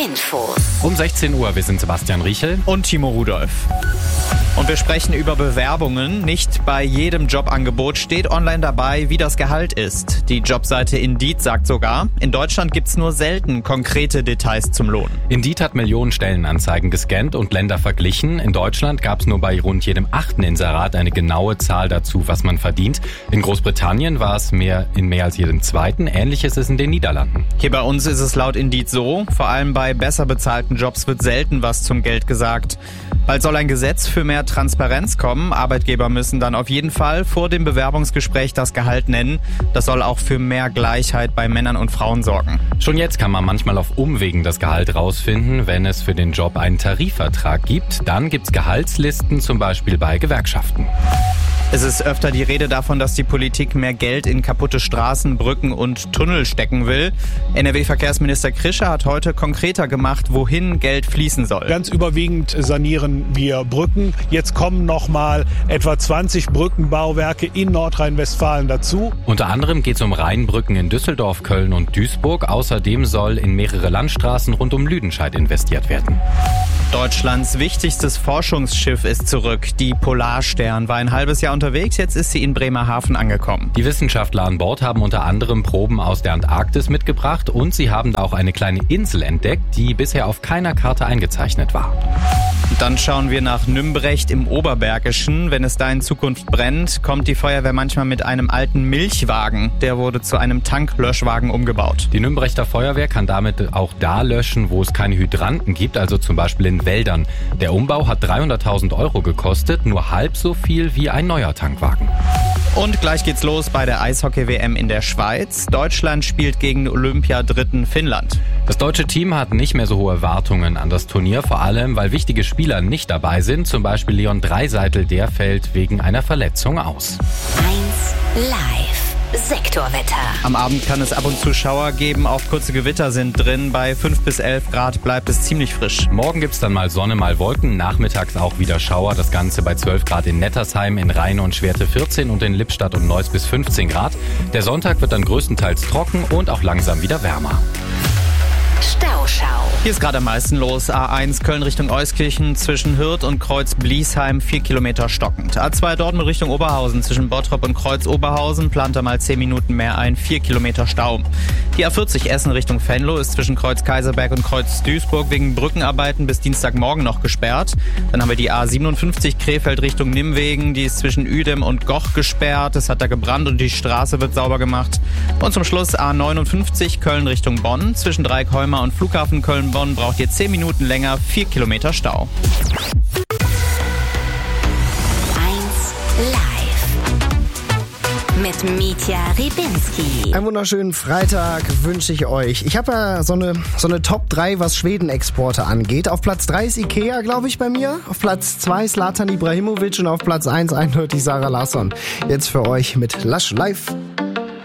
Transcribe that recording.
Infos. Um 16 Uhr, wir sind Sebastian Riechel und Timo Rudolph. Und wir sprechen über Bewerbungen. Nicht bei jedem Jobangebot steht online dabei, wie das Gehalt ist. Die Jobseite Indeed sagt sogar, in Deutschland gibt's nur selten konkrete Details zum Lohn. Indeed hat Millionen Stellenanzeigen gescannt und Länder verglichen. In Deutschland gab's nur bei rund jedem 8. Inserat eine genaue Zahl dazu, was man verdient. In Großbritannien war es mehr als jedem 2. Ähnliches ist in den Niederlanden. Hier bei uns ist es laut Indeed so, vor allem bei besser bezahlten Jobs wird selten was zum Geld gesagt. Bald soll ein Gesetz für mehr Transparenz kommen. Arbeitgeber müssen dann auf jeden Fall vor dem Bewerbungsgespräch das Gehalt nennen. Das soll auch für mehr Gleichheit bei Männern und Frauen sorgen. Schon jetzt kann man manchmal auf Umwegen das Gehalt rausfinden. Wenn es für den Job einen Tarifvertrag gibt, dann gibt's Gehaltslisten, zum Beispiel bei Gewerkschaften. Es ist öfter die Rede davon, dass die Politik mehr Geld in kaputte Straßen, Brücken und Tunnel stecken will. NRW-Verkehrsminister Krischer hat heute konkreter gemacht, wohin Geld fließen soll. Ganz überwiegend sanieren wir Brücken. Jetzt kommen noch mal etwa 20 Brückenbauwerke in Nordrhein-Westfalen dazu. Unter anderem geht es um Rheinbrücken in Düsseldorf, Köln und Duisburg. Außerdem soll in mehrere Landstraßen rund um Lüdenscheid investiert werden. Deutschlands wichtigstes Forschungsschiff ist zurück. Die Polarstern war ein halbes Jahr unterwegs, jetzt ist sie in Bremerhaven angekommen. Die Wissenschaftler an Bord haben unter anderem Proben aus der Antarktis mitgebracht und sie haben auch eine kleine Insel entdeckt, die bisher auf keiner Karte eingezeichnet war. Dann schauen wir nach Nümbrecht im Oberbergischen. Wenn es da in Zukunft brennt, kommt die Feuerwehr manchmal mit einem alten Milchwagen. Der wurde zu einem Tanklöschwagen umgebaut. Die Nümbrechter Feuerwehr kann damit auch da löschen, wo es keine Hydranten gibt, also zum Beispiel in Wäldern. Der Umbau hat 300.000 € gekostet, nur halb so viel wie ein neuer Tankwagen. Und gleich geht's los bei der Eishockey-WM in der Schweiz. Deutschland spielt gegen Olympiadritten Finnland. Das deutsche Team hat nicht mehr so hohe Erwartungen an das Turnier, vor allem weil wichtige Spieler nicht dabei sind. Zum Beispiel Leon Dreiseitel, der fällt wegen einer Verletzung aus. 1 Live. Sektorwetter. Am Abend kann es ab und zu Schauer geben, auch kurze Gewitter sind drin. Bei 5 bis 11 Grad bleibt es ziemlich frisch. Morgen gibt's dann mal Sonne, mal Wolken, nachmittags auch wieder Schauer. Das Ganze bei 12 Grad in Nettersheim, in Rheine und Schwerte 14 und in Lippstadt und Neuss bis 15 Grad. Der Sonntag wird dann größtenteils trocken und auch langsam wieder wärmer. Stauschau. Hier ist gerade am meisten los. A1 Köln Richtung Euskirchen zwischen Hürth und Kreuz-Bliesheim 4 Kilometer stockend. A2 Dortmund Richtung Oberhausen zwischen Bottrop und Kreuz-Oberhausen plant da mal 10 Minuten mehr ein, 4 Kilometer Stau. Die A40 Essen Richtung Venlo ist zwischen Kreuz-Kaiserberg und Kreuz-Duisburg wegen Brückenarbeiten bis Dienstagmorgen noch gesperrt. Dann haben wir die A57 Krefeld Richtung Nimwegen, die ist zwischen Uedem und Goch gesperrt. Es hat da gebrannt und die Straße wird sauber gemacht. Und zum Schluss A59 Köln Richtung Bonn zwischen Dreieckholmer und Flughafen Köln-Bonn braucht ihr 10 Minuten länger, 4 Kilometer Stau. 1 Live mit Mitja Ribinski. Einen wunderschönen Freitag wünsche ich euch. Ich habe ja so eine Top 3, was Schweden-Exporte angeht. Auf Platz 3 ist Ikea, glaube ich, bei mir. Auf Platz 2 Zlatan Ibrahimovic und auf Platz 1 eindeutig Sarah Larsson. Jetzt für euch mit Lush Live.